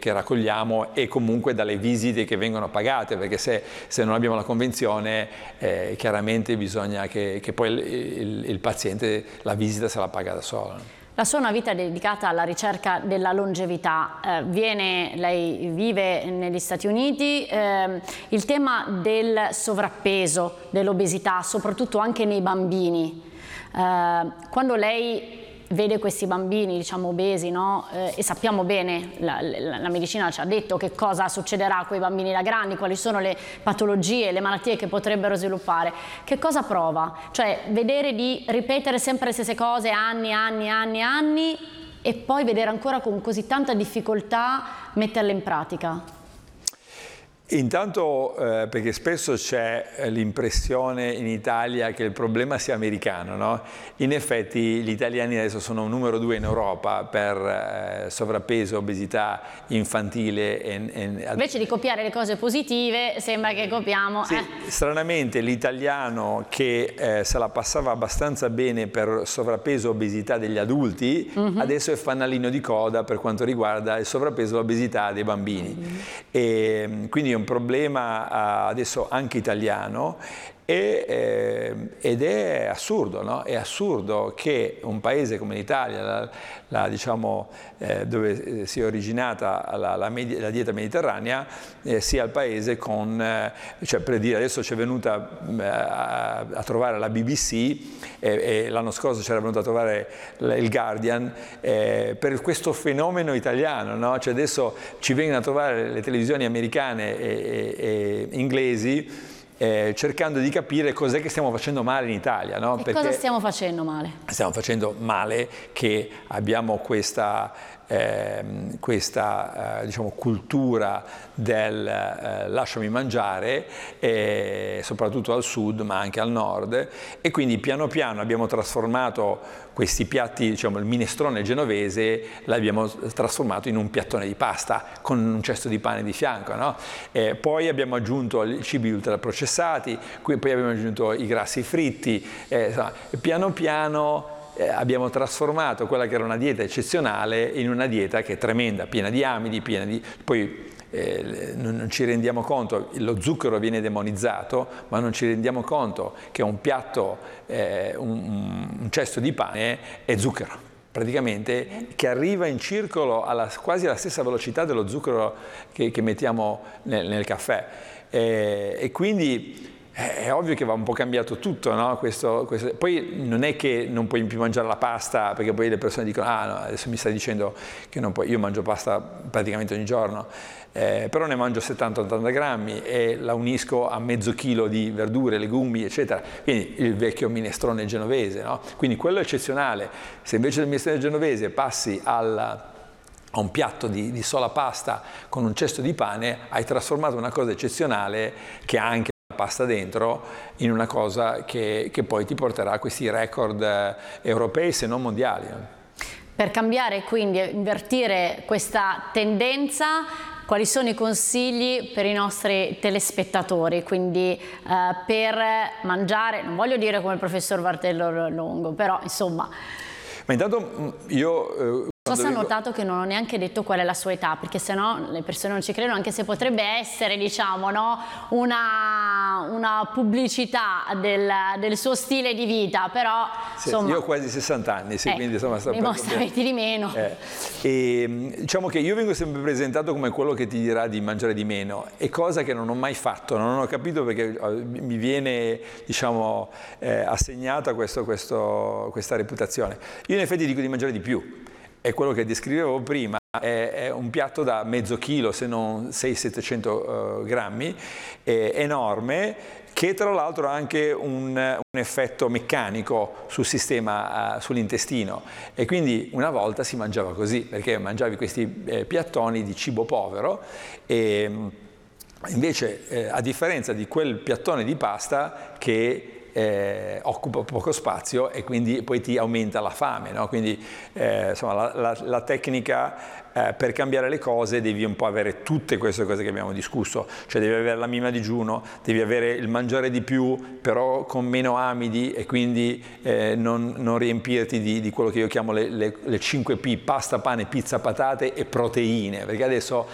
che raccogliamo e comunque dalle visite che vengono pagate, perché se non abbiamo la convenzione chiaramente bisogna che poi il paziente la visita se la paga da solo. La sua è una vita dedicata alla ricerca della longevità. Lei vive negli Stati Uniti, il tema del sovrappeso, dell'obesità, soprattutto anche nei bambini. Quando lei vede questi bambini, diciamo, obesi, no? E sappiamo bene, la medicina ci ha detto che cosa succederà a quei bambini da grandi, quali sono le patologie, le malattie che potrebbero sviluppare. Che cosa prova? Cioè, vedere di ripetere sempre le stesse cose anni e poi vedere ancora con così tanta difficoltà metterle in pratica. Intanto perché spesso c'è l'impressione in Italia che il problema sia americano, no? In effetti gli italiani adesso sono numero 2 in Europa per sovrappeso, obesità infantile. Invece di copiare le cose positive sembra che copiamo. Sì, stranamente l'italiano che se la passava abbastanza bene per sovrappeso e obesità degli adulti, adesso è fanalino di coda per quanto riguarda il sovrappeso e l'obesità dei bambini. E quindi un problema adesso anche italiano ed è assurdo, no? È assurdo che un paese come l'Italia, diciamo, dove si è originata la dieta mediterranea, sia il paese con, cioè per dire, adesso c'è venuta a trovare la BBC e l'anno scorso c'era venuta a trovare il Guardian per questo fenomeno italiano, no? Cioè adesso ci vengono a trovare le televisioni americane e inglesi cercando di capire cos'è che stiamo facendo male in Italia, no? Perché cosa stiamo facendo male? Stiamo facendo male che abbiamo questa diciamo, cultura del lasciami mangiare, soprattutto al sud ma anche al nord, e quindi piano piano abbiamo trasformato questi piatti, diciamo il minestrone genovese, l'abbiamo trasformato in un piattone di pasta con un cesto di pane di fianco, no? Poi abbiamo aggiunto i cibi ultraprocessati, poi abbiamo aggiunto i grassi fritti, insomma, piano piano abbiamo trasformato quella che era una dieta eccezionale in una dieta che è tremenda, piena di amidi, poi non ci rendiamo conto, lo zucchero viene demonizzato, ma non ci rendiamo conto che un piatto, un cesto di pane è zucchero, praticamente, che arriva in circolo quasi alla stessa velocità dello zucchero che mettiamo nel caffè. E quindi è ovvio che va un po' cambiato tutto, no? Poi non è che non puoi più mangiare la pasta, perché poi le persone dicono ah no, adesso mi stai dicendo che non puoi, io mangio pasta praticamente ogni giorno, però ne mangio 70-80 grammi e la unisco a mezzo chilo di verdure, legumi eccetera, quindi il vecchio minestrone genovese, no? Quindi quello è eccezionale. Se invece del minestrone genovese passi a un piatto di sola pasta con un cesto di pane, hai trasformato una cosa eccezionale che ha anche pasta dentro in una cosa che poi ti porterà a questi record europei se non mondiali. Per cambiare, quindi invertire questa tendenza, quali sono i consigli per i nostri telespettatori? Quindi per mangiare, non voglio dire come il professor Vartello Longo, però insomma. Ma intanto io Forse ha notato che non ho neanche detto qual è la sua età, perché sennò le persone non ci credono, anche se potrebbe essere, diciamo, no, una pubblicità del suo stile di vita, però sì, insomma. Io ho quasi 60 anni, sì, quindi insomma sto dimostraveti di meno. E, diciamo che io vengo sempre presentato come quello che ti dirà di mangiare di meno, e cosa che non ho mai fatto, non ho capito perché mi viene, diciamo, assegnata questa reputazione. Io in effetti dico di mangiare di più. È quello che descrivevo prima, è un piatto da mezzo chilo, se non 600-700 grammi, è enorme, che tra l'altro ha anche un effetto meccanico sul sistema, sull'intestino, e quindi una volta si mangiava così, perché mangiavi questi piattoni di cibo povero, e invece a differenza di quel piattone di pasta che occupa poco spazio e quindi poi ti aumenta la fame, no? Quindi insomma la tecnica per cambiare le cose devi un po' avere tutte queste cose che abbiamo discusso, cioè devi avere la mima digiuno, devi avere il mangiare di più però con meno amidi, e quindi non riempirti di quello che io chiamo le 5P: pasta, pane, pizza, patate e proteine, perché adesso